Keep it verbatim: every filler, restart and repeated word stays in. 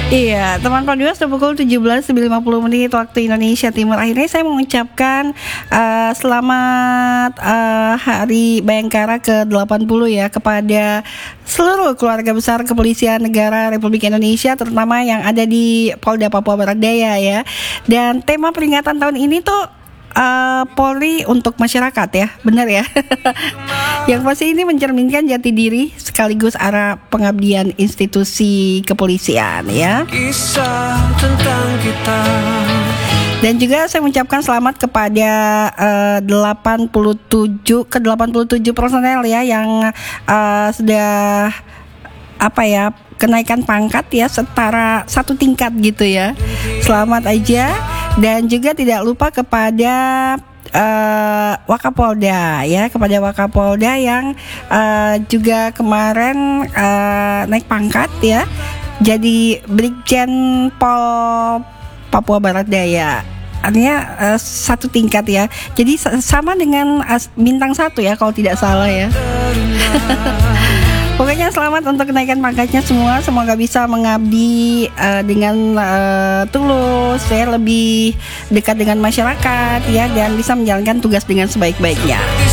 Iya, teman Pradua sudah pukul tujuh belas lebih lima puluh menit waktu Indonesia Timur. Akhirnya saya mengucapkan uh, selamat uh, Hari Bayangkara ke delapan puluh ya kepada seluruh keluarga besar Kepolisian Negara Republik Indonesia, terutama yang ada di Polda Papua Barat Daya ya. Dan tema peringatan tahun ini tuh Uh, Polri untuk masyarakat ya, benar ya. Yang pasti ini mencerminkan jati diri sekaligus arah pengabdian institusi kepolisian ya. Kisah tentang kita. Dan juga saya mengucapkan selamat kepada uh, delapan puluh tujuh ke delapan puluh tujuh personel ya yang uh, sudah apa ya kenaikan pangkat ya setara satu tingkat gitu ya. Selamat aja. Dan juga tidak lupa kepada uh, Wakapolda ya, kepada Wakapolda yang uh, juga kemarin uh, naik pangkat ya, jadi Brigjen Pol Papua Barat Daya. Artinya uh, satu tingkat ya. Jadi sama dengan uh, bintang satu ya kalau tidak salah ya. Pokoknya selamat untuk kenaikan pangkatnya semua. Semoga bisa mengabdi uh, dengan uh, tulus ya, lebih dekat dengan masyarakat ya, dan bisa menjalankan tugas dengan sebaik-baiknya.